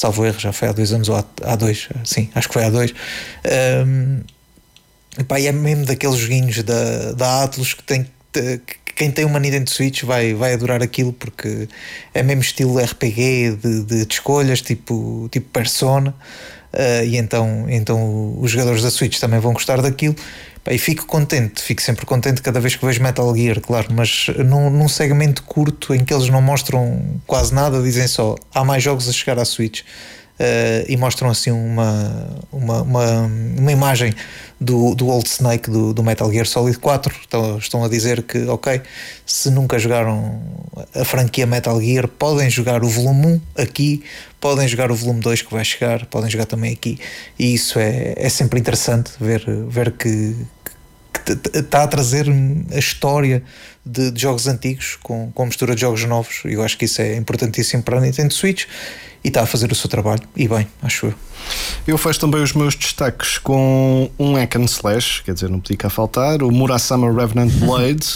salvo erro, já foi há 2 anos ou há 2, sim, acho que foi há 2. E é mesmo daqueles joguinhos da Atlus que quem tem uma Nintendo Switch vai adorar aquilo, porque é mesmo estilo RPG de escolhas, tipo Persona, e então os jogadores da Switch também vão gostar daquilo. E fico sempre contente cada vez que vejo Metal Gear, claro, mas num segmento curto em que eles não mostram quase nada, dizem só há mais jogos a chegar à Switch, e mostram assim uma imagem do Old Snake do Metal Gear Solid 4. Então, estão a dizer que, ok, se nunca jogaram a franquia Metal Gear, podem jogar o volume 1 aqui, podem jogar o volume 2 que vai chegar, podem jogar também aqui, e isso é sempre interessante ver que está a trazer a história de jogos antigos com mistura de jogos novos. E eu acho que isso é importantíssimo para a Nintendo Switch, e está a fazer o seu trabalho, e bem, acho eu. Eu faço também os meus destaques com um hack and slash, quer dizer, não podia cá faltar, o Murasama Revenant Blades,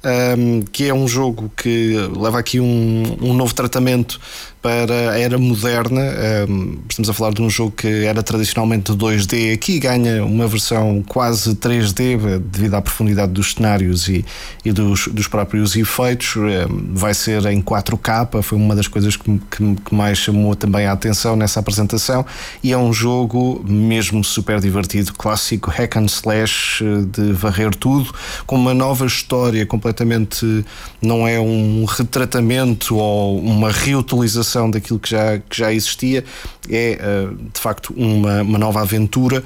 que é um jogo que leva aqui um novo tratamento para a era moderna. Estamos a falar de um jogo que era tradicionalmente 2D, aqui ganha uma versão quase 3D devido à profundidade dos cenários e dos próprios efeitos. Vai ser em 4K, foi uma das coisas que mais chamou também a atenção nessa apresentação, e é um jogo mesmo super divertido, clássico hack and slash, de varrer tudo, com uma nova história completamente, não é um retratamento ou uma reutilização daquilo que já existia, é de facto uma nova aventura,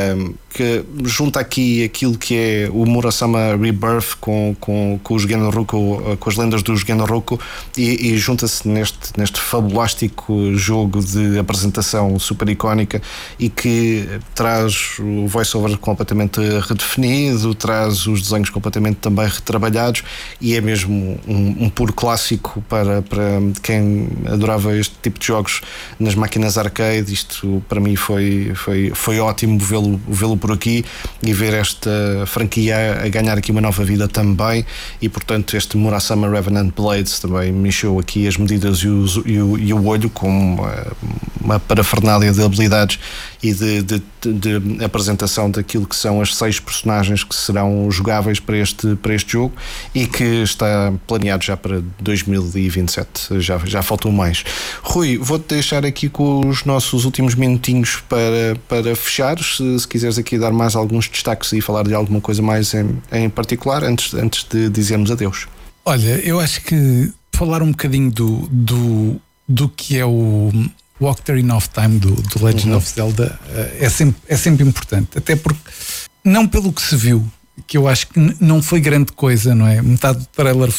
que junta aqui aquilo que é o Murasama Rebirth com os Genroku, com as lendas dos Genroku, e junta-se neste fabulástico jogo de apresentação super icónica, e que traz o voice-over completamente redefinido, traz os desenhos completamente também retrabalhados, e é mesmo um puro clássico para quem adorava este tipo de jogos nas máquinas arcade. Isto para mim foi ótimo vê-lo por aqui e ver esta franquia a ganhar aqui uma nova vida também, e portanto este Murasama Revenant Blades também mexeu aqui as medidas e o olho, com uma parafernália de habilidades e de apresentação daquilo que são as 6 personagens que serão jogáveis para este jogo, e que está planeado já para 2027, já faltou mais. Rui, vou-te deixar aqui com os nossos últimos minutinhos para fechar, se quiseres aqui dar mais alguns destaques e falar de alguma coisa mais em particular, antes de dizermos adeus. Olha, eu acho que falar um bocadinho do que é o Ocarina of Time do Legend of Zelda é sempre importante, até porque, não pelo que se viu, que eu acho que não foi grande coisa, não é? Metade do trailer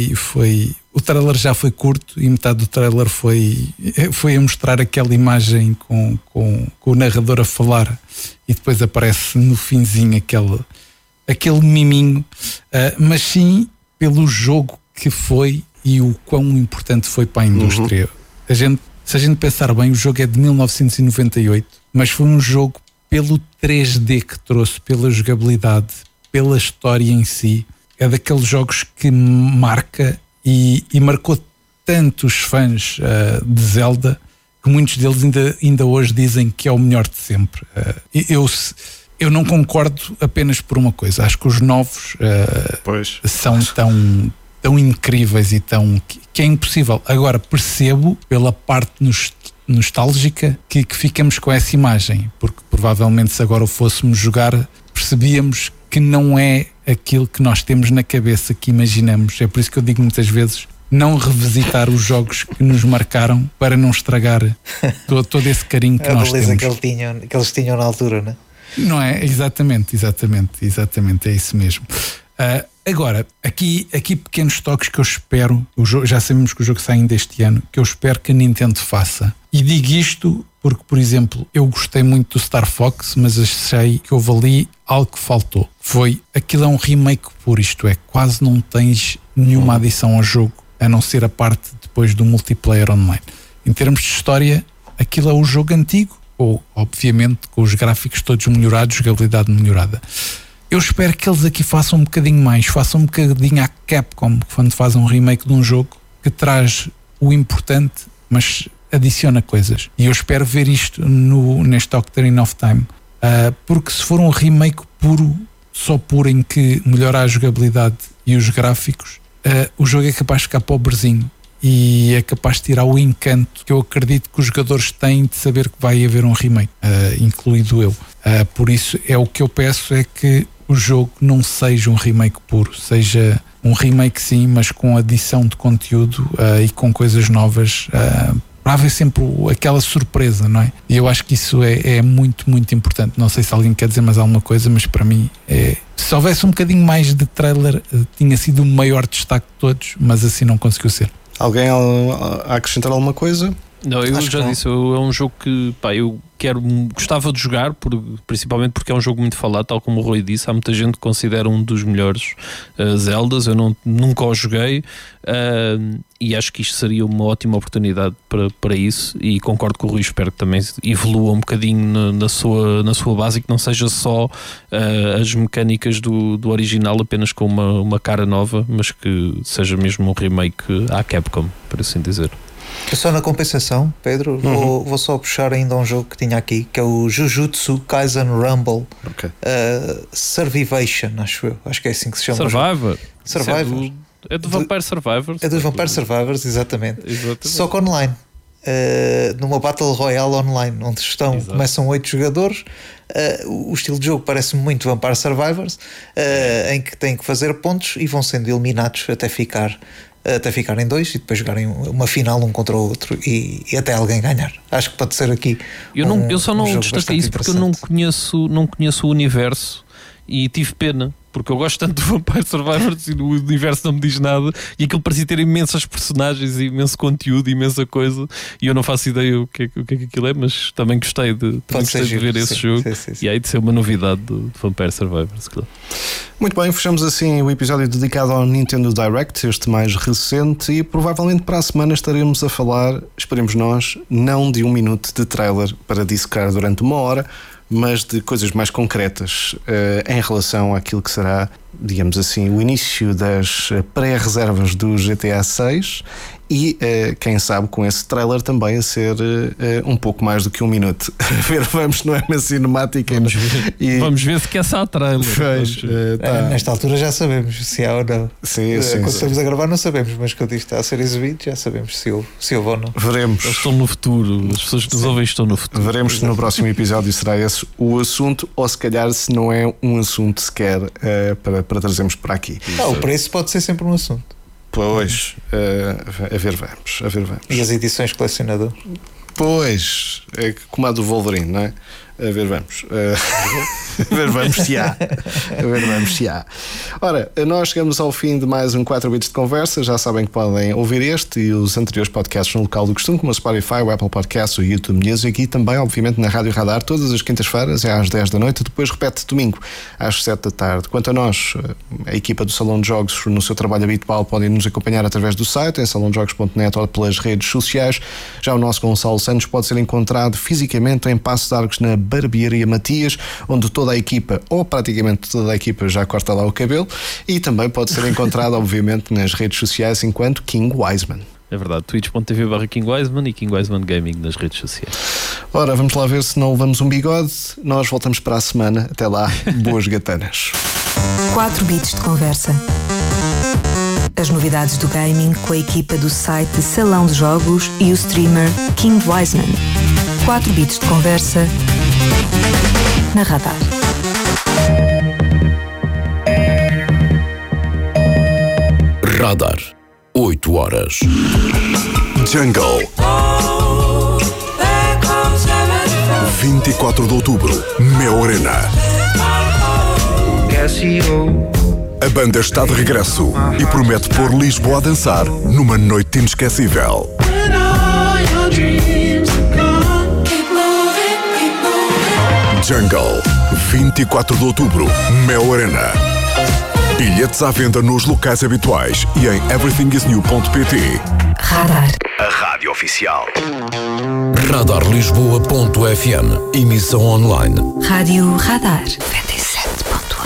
o trailer já foi curto, e metade do trailer foi a mostrar aquela imagem com o narrador a falar, e depois aparece no finzinho aquele miminho, mas sim pelo jogo que foi e o quão importante foi para a indústria. Se a gente pensar bem, o jogo é de 1998, mas foi um jogo pelo 3D que trouxe, pela jogabilidade, pela história em si. É daqueles jogos que marca e marcou tantos fãs de Zelda, que muitos deles ainda hoje dizem que é o melhor de sempre. Eu não concordo apenas por uma coisa. Acho que os novos são tão incríveis e que é impossível. Agora percebo pela parte nostálgica que ficamos com essa imagem, porque provavelmente se agora o fôssemos jogar, percebíamos que não é aquilo que nós temos na cabeça, que imaginamos. É por isso que eu digo muitas vezes, não revisitar os jogos que nos marcaram, para não estragar todo esse carinho que nós temos. Que eles tinham na altura, não é? Não é? Exatamente, é isso mesmo. Agora, aqui pequenos toques que eu espero, já sabemos que o jogo sai ainda este ano, que eu espero que a Nintendo faça. E digo isto porque, por exemplo, eu gostei muito do Star Fox, mas achei que houve ali algo que faltou. Aquilo é um remake puro, isto é, quase não tens nenhuma adição ao jogo, a não ser a parte depois do multiplayer online. Em termos de história, aquilo é o jogo antigo, ou obviamente com os gráficos todos melhorados, jogabilidade melhorada. Eu espero que eles aqui façam um bocadinho mais, façam um bocadinho à Capcom, quando fazem um remake de um jogo, que traz o importante, mas adiciona coisas. E eu espero ver isto neste Ocarina of Time. Porque se for um remake puro, só puro, em que melhora a jogabilidade e os gráficos, o jogo é capaz de ficar pobrezinho e é capaz de tirar o encanto que eu acredito que os jogadores têm de saber que vai haver um remake, incluído eu. Por isso, o que eu peço é que o jogo não seja um remake puro, seja um remake sim, mas com adição de conteúdo e com coisas novas, para haver sempre aquela surpresa, não é? E eu acho que isso é muito, muito importante. Não sei se alguém quer dizer mais alguma coisa, mas para mim se houvesse um bocadinho mais de trailer, tinha sido o maior destaque de todos, mas assim não conseguiu ser. Alguém a acrescentar alguma coisa? Não, eu já disse, é um jogo que eu gostava de jogar, principalmente porque é um jogo muito falado, tal como o Rui disse. Há muita gente que considera um dos melhores Zeldas. Eu nunca o joguei, e acho que isto seria uma ótima oportunidade para isso, e concordo com o Rui, espero que também evolua um bocadinho na sua base e que não seja só as mecânicas do original apenas com uma cara nova, mas que seja mesmo um remake à Capcom, por assim dizer. Só na compensação, Pedro, vou só puxar ainda um jogo que tinha aqui, que é o Jujutsu Kaisen Rumble, Survivation, acho que é assim que se chama. Survivor. É do Vampire Survivors. É dos Vampire Survivors, exatamente. Só que online, numa Battle Royale online, onde começam 8 jogadores. O estilo de jogo parece-me muito Vampire Survivors, em que têm que fazer pontos e vão sendo eliminados até ficarem 2 e depois jogarem uma final um contra o outro e até alguém ganhar. Acho que pode ser aqui. Eu só não destaquei isso porque eu não conheço o universo e tive pena, porque eu gosto tanto do Vampire Survivors e o universo não me diz nada, e aquilo parecia ter imensas personagens, imenso conteúdo, imensa coisa, e eu não faço ideia o que é que aquilo é, mas também gostei de ver esse jogo. Sim. E aí de ser uma novidade do Vampire Survivors, claro. Muito bem, fechamos assim o episódio dedicado ao Nintendo Direct, este mais recente, e provavelmente para a semana estaremos a falar, esperemos nós, não de 1 minuto de trailer para dissecar durante 1 hora, mas de coisas mais concretas em relação àquilo que será, digamos assim, o início das pré-reservas do GTA 6 e, quem sabe, com esse trailer também a ser um pouco mais do que 1 minuto. Vamos, não é uma cinemática. Vamos ver se quer só trailer. Nesta altura já sabemos se há ou não. Sim, quando estamos a gravar não sabemos, mas quando isto está a ser exibido já sabemos se houve ou não. Veremos. Eles estão no futuro, as pessoas que nos ouvem estão no futuro. Veremos se no próximo episódio será esse o assunto, ou se calhar se não é um assunto sequer para trazermos para aqui. O preço pode ser sempre um assunto. Pois, a ver vamos. E as edições colecionador? Pois, é como a do Wolverine, não é? A ver vamos. A ver vamos se há. Ora, nós chegamos ao fim de mais um 4 bits de conversa. Já sabem que podem ouvir este e os anteriores podcasts no local do costume, como o Spotify, o Apple Podcasts, o YouTube Music, e também, obviamente, na Rádio Radar, todas as quintas-feiras, às 10 da noite, depois repete domingo, às 7 da tarde. Quanto a nós, a equipa do Salão de Jogos, no seu trabalho habitual, podem nos acompanhar através do site, em salondejogos.net, ou pelas redes sociais. Já o nosso Gonçalo Santos pode ser encontrado fisicamente em Passos de Arcos, na Barbearia Matias, onde toda a equipa, ou praticamente toda a equipa, já corta lá o cabelo, e também pode ser encontrado, obviamente, nas redes sociais enquanto King Wiseman. É verdade, twitch.tv/King Wiseman e King Wiseman Gaming nas redes sociais. Ora, vamos lá ver se não levamos um bigode. Nós voltamos para a semana. Até lá, boas gatanas. 4 bits de conversa. As novidades do gaming com a equipa do site Salão de Jogos e o streamer King Wiseman. 4 bits de conversa na Radar. Radar, 8 horas. Jungle. 24 de outubro, Mel Arena. A banda está de regresso e promete pôr Lisboa a dançar numa noite inesquecível. Jungle, 24 de outubro, Mel Arena. Bilhetes à venda nos locais habituais e em everythingisnew.pt. Radar. A rádio oficial. Radarlisboa.fm. Emissão online. Rádio Radar.